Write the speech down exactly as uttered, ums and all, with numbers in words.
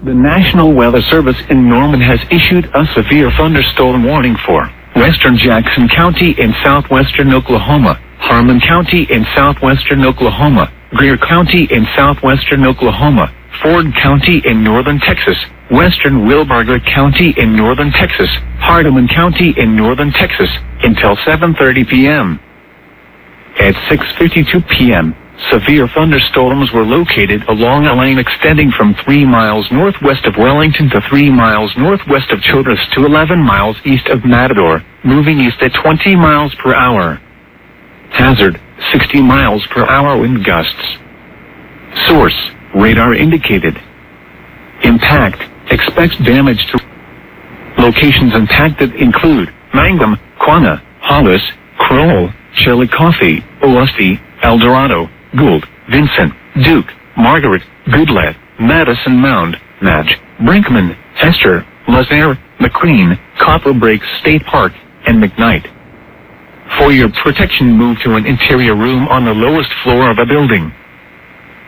The National Weather Service in Norman has issued a severe thunderstorm warning for western Jackson County in southwestern Oklahoma, Harmon County in southwestern Oklahoma, Greer County in southwestern Oklahoma, Ford County in northern Texas, western Wilbarger County in northern Texas, Hardeman County in northern Texas, until seven thirty p.m. At six fifty-two p.m., severe thunderstorms were located along a lane extending from three miles northwest of Wellington to three miles northwest of Childress to eleven miles east of Matador, moving east at twenty miles per hour. Hazard, sixty miles per hour wind gusts. Source, radar indicated. Impact, expects damage to locations impacted include Mangum, Quanah, Hollis, Crowell, Chillicothe, Olustee, El Dorado, Gould, Vincent, Duke, Margaret, Goodlet, Madison Mound, Natch, Brinkman, Hester, Lazaire, McQueen, Copper Breaks State Park, and McKnight. For your protection, move to an interior room on the lowest floor of a building.